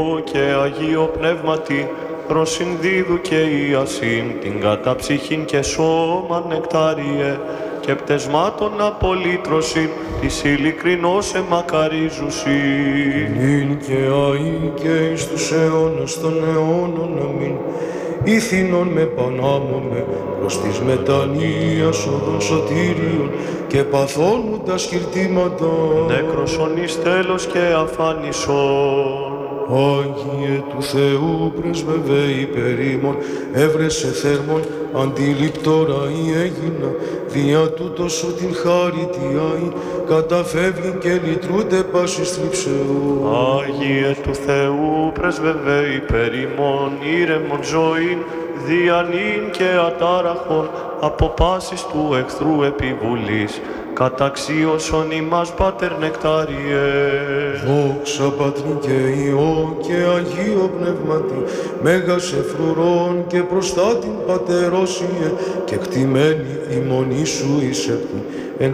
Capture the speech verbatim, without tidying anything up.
και Αγίο Πνεύματι, προσυνδίδου και Ιασήν, την καταψυχήν και σώμα νεκτάριε, και πτεσμάτων απολύτρωσιν, της ειλικρινώς εμακαρίζουσιν. Νυν και αΐ και εις τους αιώνας των αιώνων, αμήν. Ήθινον με πανάμομαι προς της μετανοίας οδών σωτήριων και παθώνοντας χειρτήματα. Νέκροσον εις τέλος και αφάνισον. Άγιε του Θεού πρεσβευέ υπερ ημών, έβρεσε θέρμον αντιληπτόρα η έγινα, δια τούτο σου την χάρη τι άη, καταφεύγει και λυτρούνται πάσης θλιψεού. Άγιε του Θεού πρεσβευέ υπερ ημών, ήρεμον ζωήν, διανύν και ατάραχον, από πάσης του εχθρού επιβουλής, καταξίωσον ημάς Πάτερ νεκτάριε. Δόξα Πατρί και Υιό και Αγίο Πνεύματι, μέγας εφρουρών και προστάτην πατερώσιε, και κτημένη η μονή σου εις επτή,